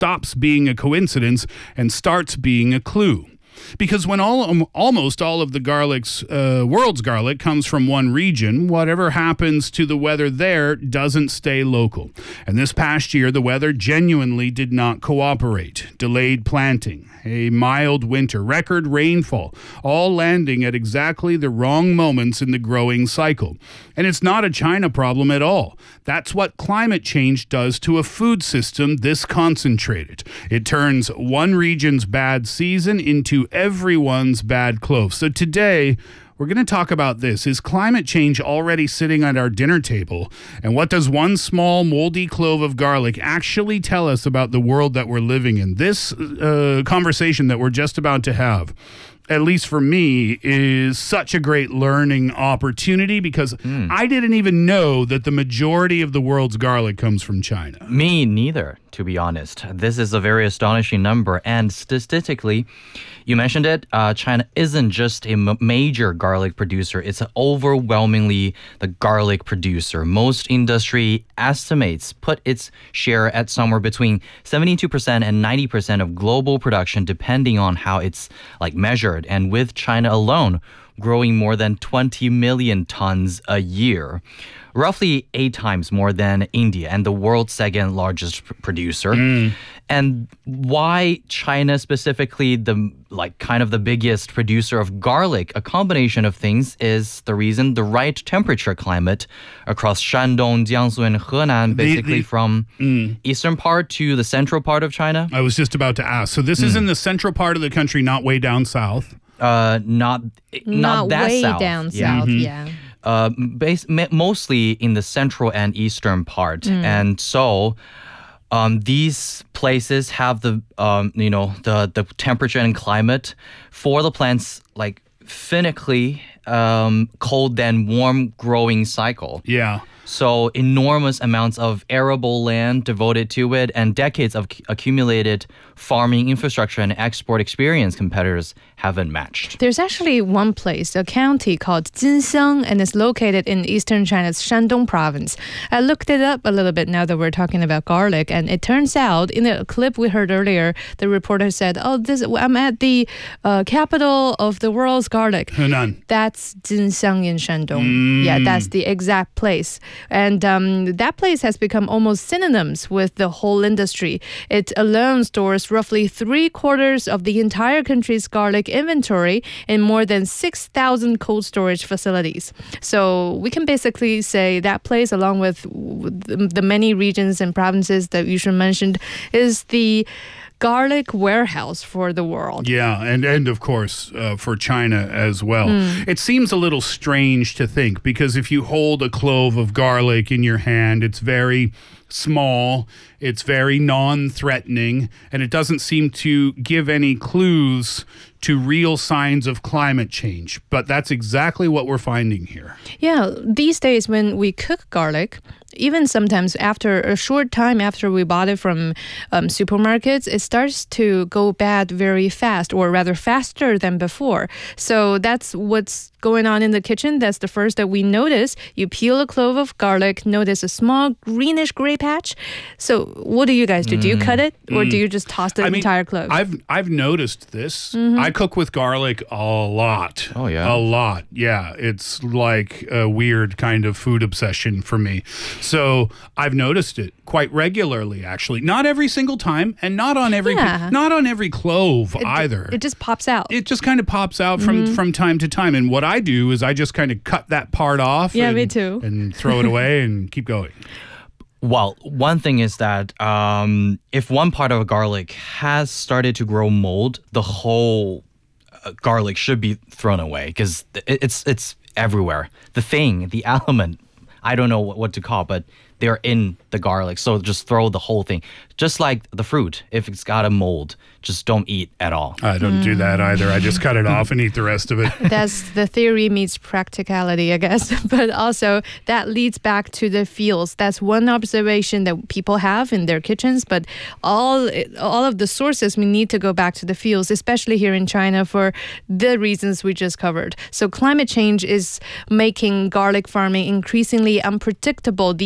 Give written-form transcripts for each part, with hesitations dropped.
stops being a coincidence and starts being a clue. Because when almost all of the world's garlic comes from one region, whatever happens to the weather there doesn't stay local. And this past year, the weather genuinely did not cooperate. Delayed planting, a mild winter, record rainfall, all landing at exactly the wrong moments in the growing cycle. And it's not a China problem at all. That's what climate change does to a food system this concentrated. It turns one region's bad season into everyone's bad clove. So today, we're going to talk about this. Is climate change already sitting at our dinner table? And what does one small moldy clove of garlic actually tell us about the world that we're living in? This conversation that we're just about to have, at least for me, is such a great learning opportunity because I didn't even know that the majority of the world's garlic comes from China. Me neither, to be honest. This is a very astonishing number. And statistically, you mentioned it, China isn't just a major garlic producer. It's overwhelmingly the garlic producer. Most industry estimates put its share at somewhere between 72% and 90% of global production, depending on how it's measured. And with China alone growing more than 20 million tons a year, roughly 8 times more than India and the world's second largest producer. And why China specifically, the biggest producer of garlic, a combination of things is the reason: the right temperature climate across Shandong, Jiangsu, and Henan, basically from eastern part to the central part of China. I was just about to ask. So this is in the central part of the country, not way down south. Not that way south. down south, yeah. Mostly in the central and eastern part. And so these places have the temperature and climate for the plants phonetically cold then warm growing cycle. Yeah. So enormous amounts of arable land devoted to it and decades of accumulated farming infrastructure and export experience competitors haven't matched. There's actually one place, a county called Jinxiang, and it's located in eastern China's Shandong province. I looked it up a little bit now that we're talking about garlic, and it turns out in the clip we heard earlier, the reporter said, I'm at the capital of the world's garlic. Henan. That's Jinxiang in Shandong. Yeah, that's the exact place. And that place has become almost synonyms with the whole industry. It alone stores roughly 3/4 of the entire country's garlic inventory in more than 6,000 cold storage facilities. So we can basically say that place, along with the many regions and provinces that you mentioned, is the garlic warehouse for the world. Yeah, and of course for China as well. It seems a little strange to think, because if you hold a clove of garlic in your hand, it's very small, it's very non-threatening, and it doesn't seem to give any clues to real signs of climate change. But that's exactly what we're finding here. Yeah, these days when we cook garlic, even sometimes after a short time after we bought it from supermarkets, it starts to go bad very fast, or rather faster than before. So that's what's going on in the kitchen. That's the first that we notice. You peel a clove of garlic, notice a small greenish gray patch. So what do you guys do? Do you cut it, or do you just toss the entire clove? I've noticed this. I cook with garlic a lot. Oh, yeah. A lot. Yeah. It's like a weird kind of food obsession for me. So I've noticed it quite regularly, actually. Not every single time, and not on every clove either. It just pops out. It just kind of pops out from time to time. And what I do is I just kind of cut that part off. Yeah, me too. And throw it away and keep going. Well, one thing is that if one part of a garlic has started to grow mold, the whole garlic should be thrown away, because it's everywhere. The element, I don't know what to call, but they're in the garlic. So just throw the whole thing. Just like the fruit, if it's got a mold, just don't eat at all. I don't do that either. I just cut it off and eat the rest of it. That's the theory meets practicality, I guess. But also that leads back to the fields. That's one observation that people have in their kitchens. But all of the sources, we need to go back to the fields, especially here in China, for the reasons we just covered. So climate change is making garlic farming increasingly unpredictable these days.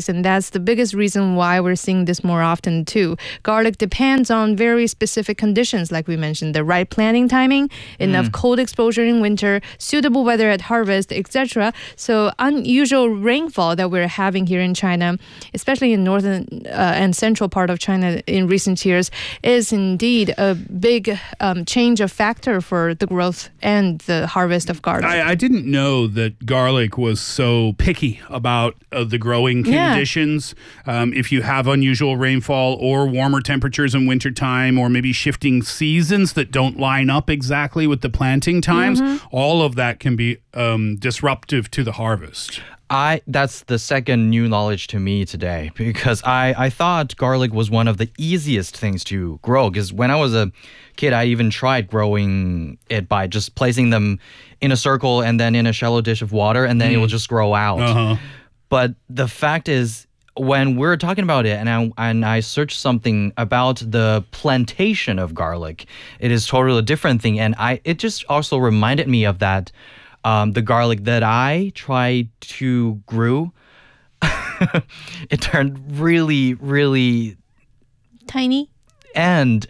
place, and that's the biggest reason why we're seeing this more often too. Garlic depends on very specific conditions, like we mentioned, the right planting timing, enough cold exposure in winter, suitable weather at harvest, etc. So unusual rainfall that we're having here in China, especially in northern and central part of China in recent years, is indeed a big change of factor for the growth and the harvest of garlic. I didn't know that garlic was so picky about the growing conditions. If you have unusual rainfall or warmer temperatures in wintertime, or maybe shifting seasons that don't line up exactly with the planting times, all of that can be disruptive to the harvest. That's the second new knowledge to me today, because I thought garlic was one of the easiest things to grow, because when I was a kid, I even tried growing it by just placing them in a circle and then in a shallow dish of water, and then it will just grow out. But the fact is, when we're talking about it, and I searched something about the plantation of garlic, it is totally a different thing, and it just also reminded me of that. The garlic that I tried to grow, it turned really, really Tiny? and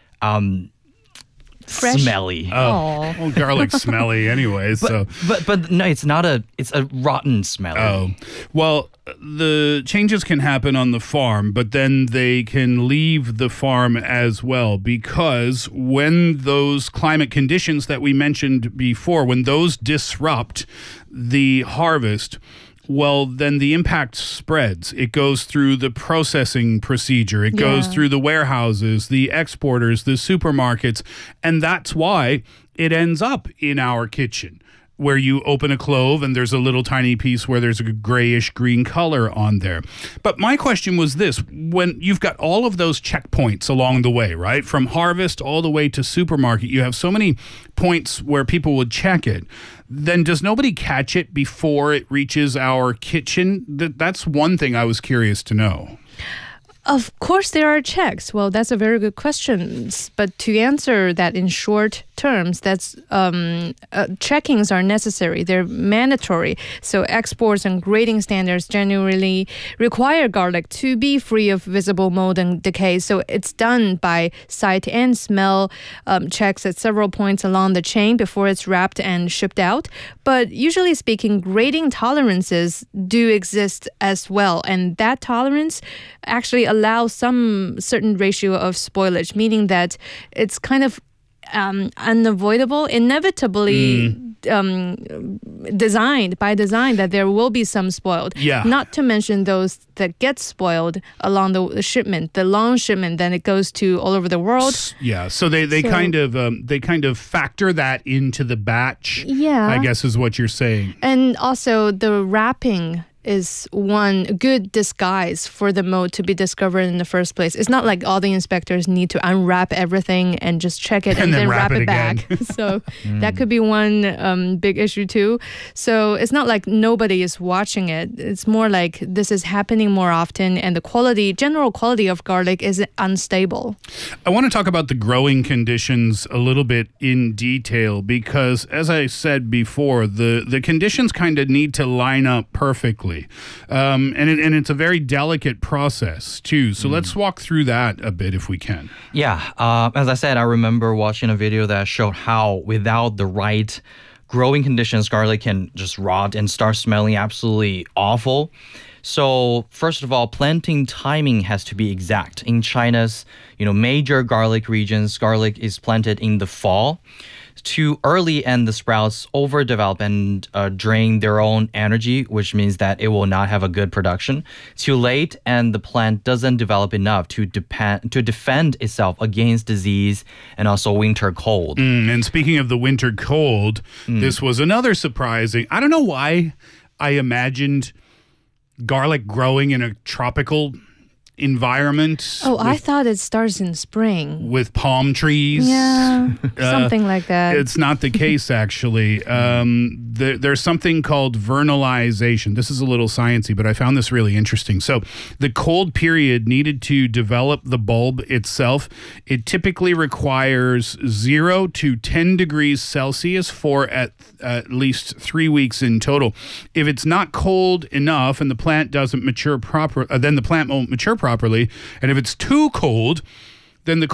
Fresh? smelly. Well, garlic's smelly anyway, so. But no, it's a rotten smell. Oh, well, the changes can happen on the farm, but then they can leave the farm as well, because when those climate conditions that we mentioned before, when those disrupt the harvest, well, then the impact spreads. It goes through the processing procedure. It goes through the warehouses, the exporters, the supermarkets. And that's why it ends up in our kitchen, where you open a clove and there's a little tiny piece where there's a grayish green color on there. But my question was this: when you've got all of those checkpoints along the way, right, from harvest all the way to supermarket, you have so many points where people would check it, then does nobody catch it before it reaches our kitchen? That's one thing I was curious to know. Of course, there are checks. Well, that's a very good question. But to answer that in short terms, that's checkings are necessary. They're mandatory. So exports and grading standards generally require garlic to be free of visible mold and decay. So it's done by sight and smell checks at several points along the chain before it's wrapped and shipped out. But usually speaking, grading tolerances do exist as well. And that tolerance actually allows some certain ratio of spoilage, meaning that it's kind of unavoidable, inevitably designed by design that there will be some spoiled. Yeah. Not to mention those that get spoiled along the shipment, the long shipment, then it goes to all over the world. Yeah. So they kind of factor that into the batch. Yeah. I guess is what you're saying. And also the wrapping is one good disguise for the mold to be discovered in the first place. It's not like all the inspectors need to unwrap everything and just check it and then wrap it back. So that could be one big issue too. So it's not like nobody is watching it. It's more like this is happening more often, and the general quality of garlic is unstable. I want to talk about the growing conditions a little bit in detail, because as I said before, the conditions kind of need to line up perfectly. And it's a very delicate process too. So let's walk through that a bit if we can. Yeah, as I said, I remember watching a video that showed how without the right growing conditions, garlic can just rot and start smelling absolutely awful. So first of all, planting timing has to be exact. In China's major garlic regions, garlic is planted in the fall. Too early and the sprouts overdevelop and drain their own energy, which means that it will not have a good production. Too late and the plant doesn't develop enough to defend itself against disease and also winter cold. And speaking of the winter cold, this was another surprising. I don't know why I imagined garlic growing in a tropical environment. Oh, I thought it starts in spring. With palm trees. Yeah, something like that. It's not the case, actually. There's something called vernalization. This is a little sciencey, but I found this really interesting. So the cold period needed to develop the bulb itself, it typically requires 0 to 10 degrees Celsius for at least 3 weeks in total. If it's not cold enough and the plant doesn't mature properly, then the plant won't mature properly. And if it's too cold, then the